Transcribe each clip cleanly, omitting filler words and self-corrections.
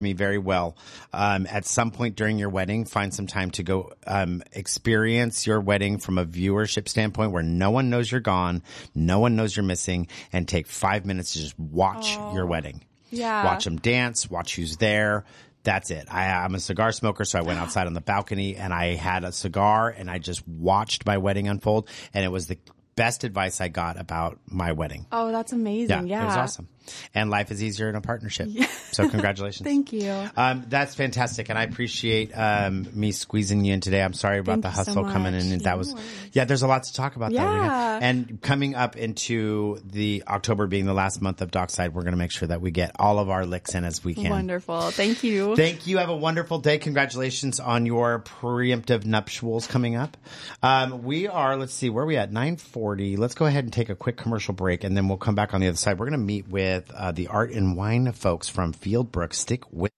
me very well. At some point during your wedding, find some time to go experience your wedding from a viewership standpoint where no one knows you're gone, no one knows you're missing, and take 5 minutes to just watch your wedding. Yeah. Watch them dance, watch who's there. That's it. I'm a cigar smoker, so I went outside on the balcony and I had a cigar and I just watched my wedding unfold, and it was the best advice I got about my wedding. Oh, that's amazing. Yeah. It was awesome. And life is easier in a partnership. Yeah. So congratulations. Thank you. That's fantastic. And I appreciate me squeezing you in today. I'm sorry about the hustle coming in. And that was, there's a lot to talk about. Yeah. And coming up into the October being the last month of Dockside, we're going to make sure that we get all of our licks in as we can. Wonderful. Thank you. Thank you. Have a wonderful day. Congratulations on your preemptive nuptials coming up. We are, let's see, where are we at? 9:40. Let's go ahead and take a quick commercial break, and then we'll come back on the other side. We're going to meet with the Art and Wine folks from Fieldbrook. Stick with.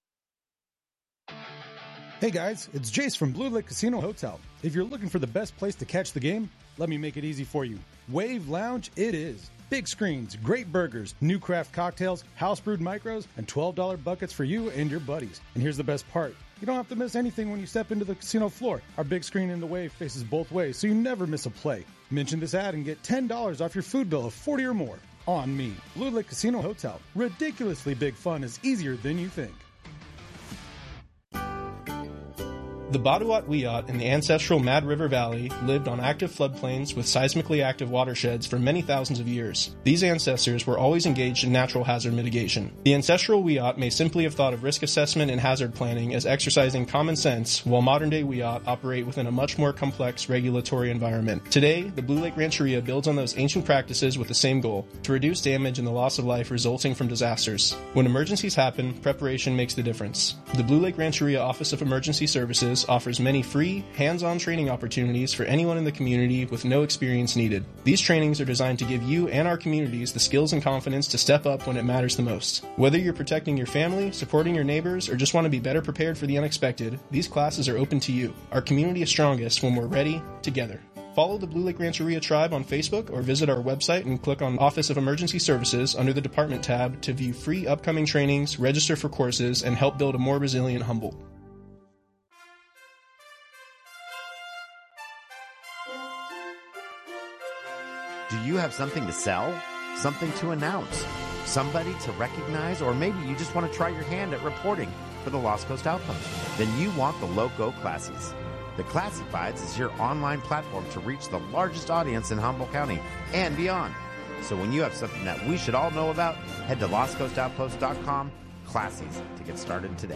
Hey guys, it's Jace from Blue Lake Casino Hotel. If you're looking for the best place to catch the game, let me make it easy for you. Wave Lounge it is. Big screens, great burgers, new craft cocktails, house brewed micros, and $12 buckets for you and your buddies. And here's the best part. You don't have to miss anything when you step into the casino floor. Our big screen in the Wave faces both ways, so you never miss a play. Mention this ad and get $10 off your food bill of $40 or more. On me. Blue Lake Casino Hotel. Ridiculously big fun is easier than you think. The Badawiat Wiyot in the ancestral Mad River Valley lived on active floodplains with seismically active watersheds for many thousands of years. These ancestors were always engaged in natural hazard mitigation. The ancestral Wiyot may simply have thought of risk assessment and hazard planning as exercising common sense, while modern-day Wiyot operate within a much more complex regulatory environment. Today, the Blue Lake Rancheria builds on those ancient practices with the same goal: to reduce damage and the loss of life resulting from disasters. When emergencies happen, preparation makes the difference. The Blue Lake Rancheria Office of Emergency Services offers many free, hands-on training opportunities for anyone in the community with no experience needed. These trainings are designed to give you and our communities the skills and confidence to step up when it matters the most. Whether you're protecting your family, supporting your neighbors, or just want to be better prepared for the unexpected, these classes are open to you. Our community is strongest when we're ready, together. Follow the Blue Lake Rancheria Tribe on Facebook or visit our website and click on Office of Emergency Services under the Department tab to view free upcoming trainings, register for courses, and help build a more resilient Humboldt. Do you have something to sell? Something to announce? Somebody to recognize? Or maybe you just want to try your hand at reporting for the Lost Coast Outpost? Then you want the Loco Classies. The Classifieds is your online platform to reach the largest audience in Humboldt County and beyond. So when you have something that we should all know about, head to lostcoastoutpost.com, Classies, to get started today.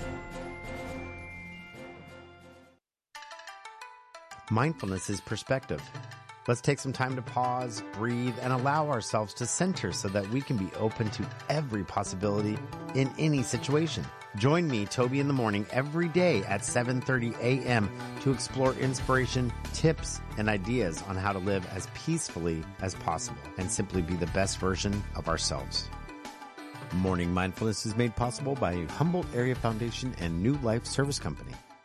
Mindfulness is perspective. Let's take some time to pause, breathe, and allow ourselves to center so that we can be open to every possibility in any situation. Join me, Toby, in the morning every day at 7:30 a.m. to explore inspiration, tips, and ideas on how to live as peacefully as possible and simply be the best version of ourselves. Morning Mindfulness is made possible by Humboldt Area Foundation and New Life Service Company.